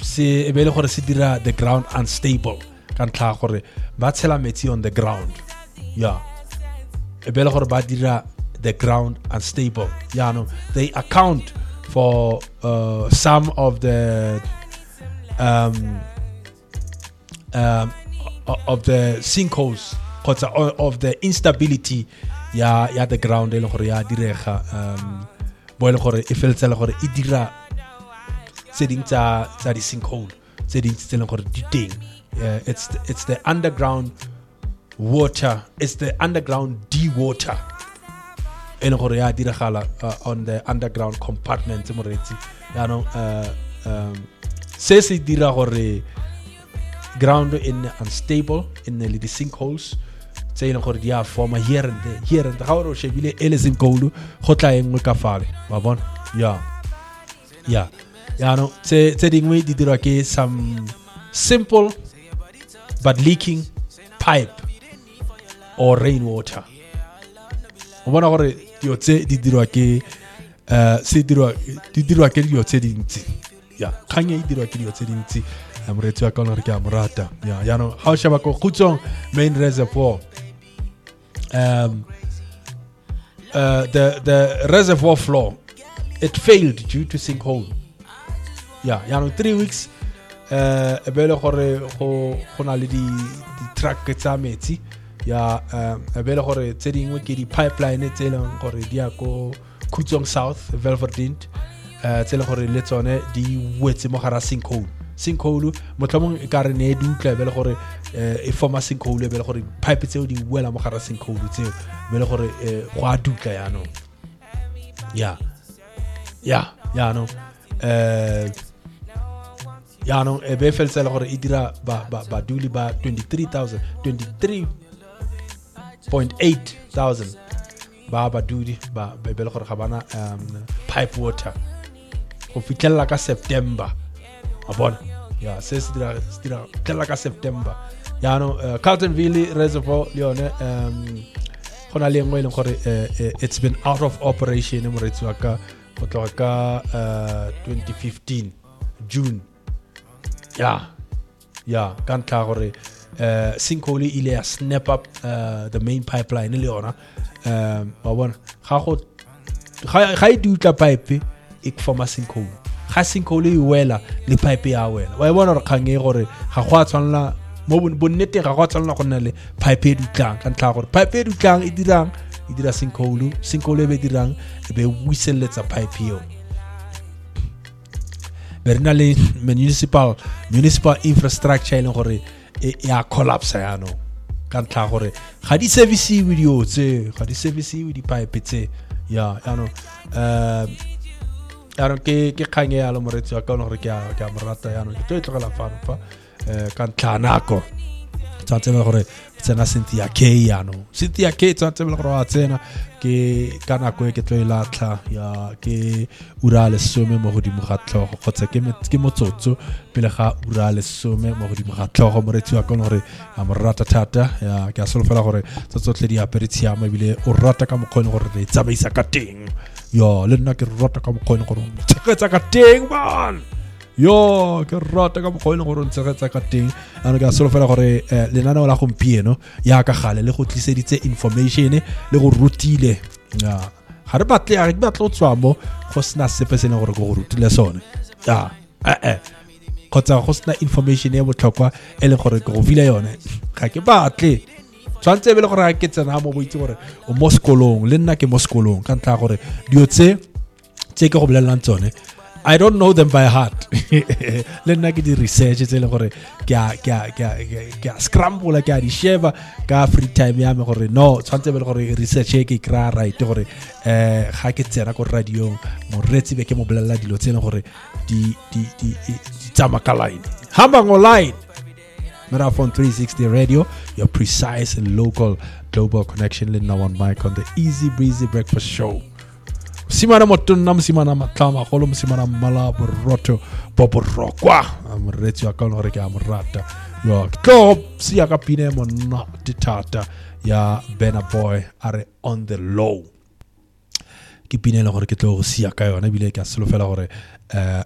se e be le gore se dira the ground unstable ka ntla gore ba tshela metsi on the ground e be le gore ba dira the ground unstable they account for some of the sinkholes of the instability the ground le gore ya direga bo le gore e feltsa le gore e dira se ding tsa di sinkhole se ding tse le gore di teng it's the underground water, it's the underground dewater le gore ya diragala on the underground compartment moretsi se dira gore ground in unstable in the little sinkholes tse e leng gore di a forma here and there ga o shebile ele sinkhole go tla engwe ka fale wa bona tse dingwe di dirwa ke some simple but leaking pipe or rainwater o bona gore dio tse di dirwa ke di dirwa ke dio tse dintsi kganye e dirwa ke dio tse dintsi moretsi wa ka o re ke a morata ga o sheba ko Khutsong main reservoir the reservoir floor it failed due to sinkhole 3 weeks e bele gore go na le di truck tsa metsi e bele gore tse dingwe ke di pipeline tse leng gore di ya ko Khutsong South Velverdint tse le gore le tsone di wetse mo gara sinkhole motlhomong e ka re ne di utla bele gore e forma sinkhole bele gore pipe tseo di wela mo gara sinkhole tseo bele gore go a dutla e be feltsela gore e dira ba duli ba 23.8,000 ba duli ba bele gore ga bana pipe water go fitlhela ka September a bona se dira fitlhela ka September Carltonville Reservoir le yone go na le engwe e leng gore it's been out of operation moretsi wa ka go tloga ka 2015 June ka ntla gore sinkhole ile ya snap up the main pipeline le yona wa bona ga e dutla pipe e forma sinkhole ga sinkhole e wela le pipe ya wela wa bona re khange gore ga go a tshwanela mo bonnete ga go a tshwanela go nna le pipe e dutlang ka ntla gore pipe e dutlang e dira sinkhole be dirang e be wiseletsa pipe eo berna le municipal infrastructure ile gore ya collapse ka ntla gore ga di service video tse ga di service di pipe tse ke khanye ya lo moretsi wa ka gore ke a morata ke tlogela fa ka ntla nako tsatse gore tsena Cynthia K tsatse gore wa tsena ke ka nako e ke tlo ilatla ke ura le some mo godimo ga tlhogo kgotsa ke motsotso pele ga ura le some mo godimo ga tlhogo moretsi wa ka gore a morata thata ke a solofela gore tsotlhe di aperitsia mo bile o rata ka mokgone gore re tsamaisa ka teng le nna ke rata ka mokgone gore tsegetsa ka teng man ke rata ka mokgone gore tsegetsa ka teng ke a solofela gore lenaneo la gompieno ya ka gale le go tliseditse information le go rutile ga re batle go tswa mo go sena sepe se ne gore go rutile sone kgotsa go sena information e botlhokwa e le gore go vile yone ga ke batle tshwantse be le gore ke tsena mo boitse gore o mo sekolong le nna ke mo sekolong ka ntla gore dio tse ke go bolelang tsone I don't know them by heart le nna ke di research tse le gore ke a scramble ke a di sheba ka free time ya me gore no tshwantse be le gore research e ke kra right gore ga ke tsena ko radio mo retsi be ke mo bolela dilo tse le gore di tsama ka line hamba ngo line Marathon 360 Radio, your precise and local global connection. Lina one mic on the Easy Breezy Breakfast Show. Simana motuna simana matama kholo simana mala boroto boborokwa amretsi wa ka no re ke amrata yo go sia ka pine mo no ditata ya Bena Boy are on the low ke pine le gore ke tlo go sia ka yona bile ke a solofela gore